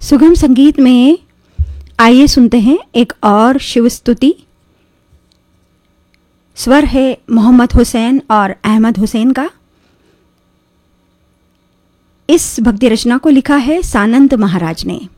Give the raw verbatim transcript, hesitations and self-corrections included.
सुगम संगीत में आइए सुनते हैं एक और शिव स्तुति। स्वर है मोहम्मद हुसैन और अहमद हुसैन का। इस भक्ति रचना को लिखा है सानंद महाराज ने।